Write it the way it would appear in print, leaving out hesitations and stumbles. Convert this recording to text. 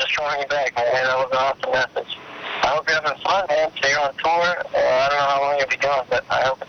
just calling you back, man. That was an awesome message. I hope you're having fun, man. So you're on tour. I don't know how long you'll be gone, but I hope